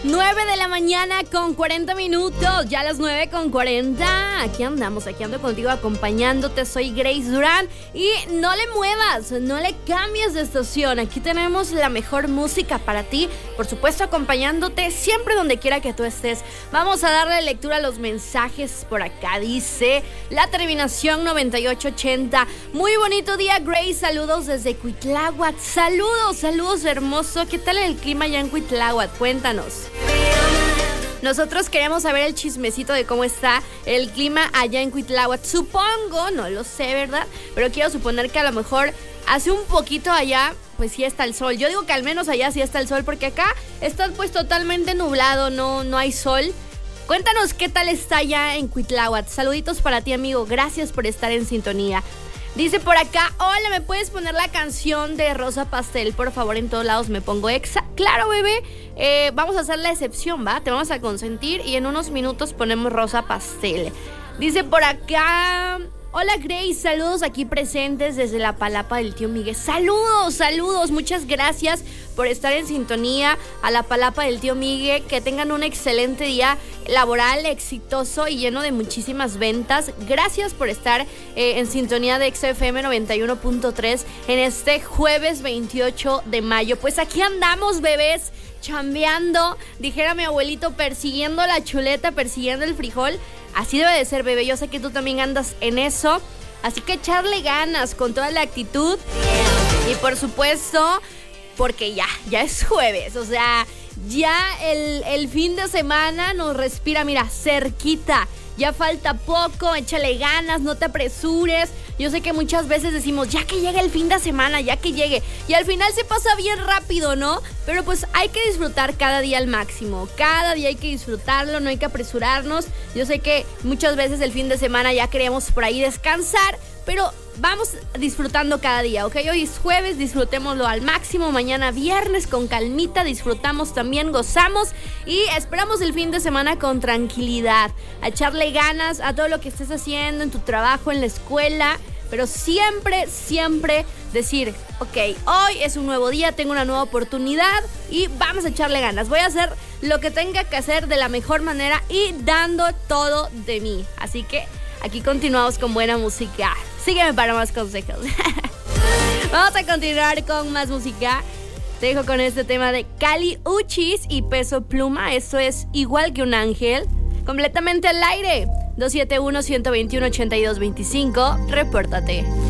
9 de la mañana con 40 minutos, ya las 9:40. Aquí andamos, aquí ando contigo acompañándote. Soy Grace Durán y no le muevas, no le cambies de estación. Aquí tenemos la mejor música para ti, por supuesto acompañándote siempre donde quiera que tú estés. Vamos a darle lectura a los mensajes por acá. Dice la terminación 9880. Muy bonito día, Grace. Saludos desde Cuitláhuac. Saludos hermoso. ¿Qué tal el clima allá en Cuitláhuac? Cuéntanos. Nosotros queremos saber el chismecito de cómo está el clima allá en Cuitláhuac. Supongo, no lo sé, ¿verdad? Pero quiero suponer que a lo mejor hace un poquito allá, pues sí está el sol. Yo digo que al menos allá sí está el sol, porque acá está pues totalmente nublado, no hay sol. Cuéntanos qué tal está allá en Cuitláhuac. Saluditos para ti, amigo. Gracias por estar en sintonía. Dice por acá, hola, ¿me puedes poner la canción de Rosa Pastel? Por favor, en todos lados me pongo exa. Claro, bebé, vamos a hacer la excepción, ¿va? Te vamos a consentir y en unos minutos ponemos Rosa Pastel. Dice por acá, hola Grace, saludos aquí presentes desde la Palapa del Tío Miguel. Saludos, muchas gracias por estar en sintonía a la Palapa del Tío Miguel. Que tengan un excelente día laboral, exitoso y lleno de muchísimas ventas. Gracias por estar en sintonía de XFM 91.3 en este jueves 28 de mayo. Pues aquí andamos, bebés, chambeando, dijera mi abuelito, persiguiendo la chuleta, persiguiendo el frijol. Así debe de ser, bebé. Yo sé que tú también andas en eso. Así que echarle ganas con toda la actitud. Y por supuesto, porque ya es jueves. O sea, ya el fin de semana nos respira, mira, cerquita. Ya falta poco, échale ganas, no te apresures. Yo sé que muchas veces decimos, ya que llegue el fin de semana, ya que llegue. Y al final se pasa bien rápido, ¿no? Pero pues hay que disfrutar cada día al máximo. Cada día hay que disfrutarlo, no hay que apresurarnos. Yo sé que muchas veces el fin de semana ya queremos por ahí descansar, pero vamos disfrutando cada día, ¿ok? Hoy es jueves, disfrutémoslo al máximo. Mañana viernes con calmita, disfrutamos también, gozamos y esperamos el fin de semana con tranquilidad. A echarle ganas a todo lo que estés haciendo en tu trabajo, en la escuela. Pero siempre decir, ok, hoy es un nuevo día, tengo una nueva oportunidad y vamos a echarle ganas. Voy a hacer lo que tenga que hacer de la mejor manera y dando todo de mí. Así que aquí continuamos con buena música. Sígueme para más consejos. Vamos a continuar con más música. Te dejo con este tema de Kali Uchis y Peso Pluma. Esto es Igual que un ángel. Completamente al aire. 271-121-8225. Repórtate.